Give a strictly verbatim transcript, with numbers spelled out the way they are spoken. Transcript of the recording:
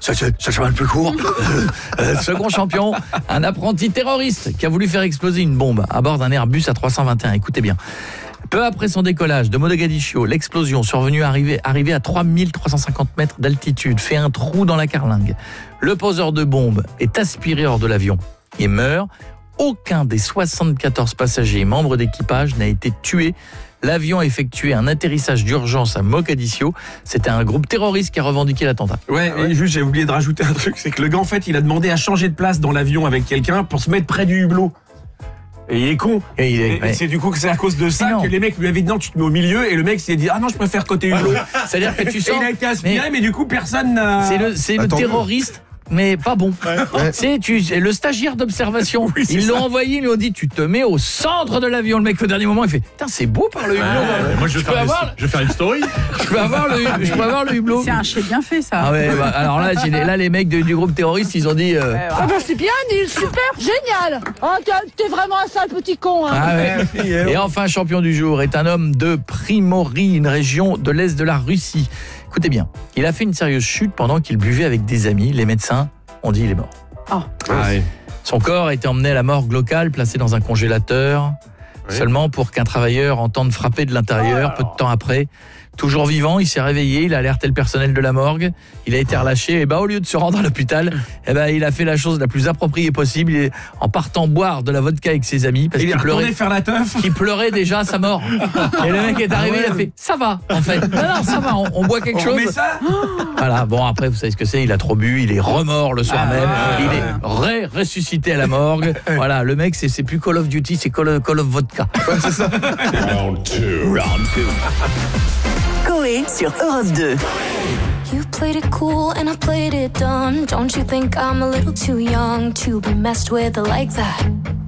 ça, ça, ça chemin le plus court. euh, second champion, un apprenti terroriste qui a voulu faire exploser une bombe à bord d'un Airbus A trois cent vingt et un. Écoutez bien. Peu après son décollage de Mogadiscio, l'explosion survenue arrivée, arrivée à trois mille trois cent cinquante mètres d'altitude fait un trou dans la carlingue. Le poseur de bombe est aspiré hors de l'avion et meurt. Aucun des soixante-quatorze passagers et membres d'équipage n'a été tué. L'avion a effectué un atterrissage d'urgence à Mogadiscio. C'était un groupe terroriste qui a revendiqué l'attentat. Ouais, et juste j'ai oublié de rajouter un truc, c'est que le gars en fait il a demandé à changer de place dans l'avion avec quelqu'un pour se mettre près du hublot. Et il est con. Et, il est, et, ouais. et c'est du coup que c'est à cause de ça non. que les mecs lui avaient dit non, tu te mets au milieu, et le mec s'est dit ah non, je préfère côté hublot. C'est-à-dire que tu sens. Et il a été aspiré, mais, mais, mais du coup personne n'a. C'est le, c'est le terroriste. Mais pas bon. Ouais, ouais. C'est tu, le stagiaire d'observation. Oui, ils l'ont ça. envoyé, ils lui ont dit tu te mets au centre de l'avion. Le mec au dernier moment il fait putain c'est beau par le hublot. Ouais, moi je, je, peux avoir, je vais faire une story. Je peux avoir le, je peux avoir le hublot. C'est un chef bien fait ça. Ah ouais, bah, alors là, là les mecs de, du groupe terroriste ils ont dit. Euh, ouais, ouais. Ah bah c'est bien Neil, super, génial. Oh, t'es vraiment un sale petit con. Hein. Ah ouais. Et enfin champion du jour est un homme de Primorie, une région de l'est de la Russie. Écoutez bien, il a fait une sérieuse chute pendant qu'il buvait avec des amis. Les médecins ont dit il est mort. Oh. Ah ouais. Son corps a été emmené à la morgue locale, placé dans un congélateur, oui. seulement pour qu'un travailleur entende frapper de l'intérieur. Oh. Peu de temps après, toujours vivant, il s'est réveillé, il a alerté le personnel de la morgue, il a été relâché, et bah au lieu de se rendre à l'hôpital, et bah il a fait la chose la plus appropriée possible, il est, en partant boire de la vodka avec ses amis, parce il qu'il pleurait, faire la teuf. qu'il pleurait déjà à sa mort. Et le mec est arrivé, il a fait ça va en fait. Non non ça va, on, on boit quelque on chose. Met ça voilà, bon après vous savez ce que c'est, il a trop bu, il est remort le soir ah, même, ouais, il ouais. est ré-ressuscité à la morgue. Voilà, le mec c'est, c'est plus Call of Duty, c'est Call of, Call of Vodka. Ouais, c'est ça. Round two. Round two. Coé sur Europe deux. You played it cool and I played it dumb. Don't you think I'm a little too young to be messed with like that?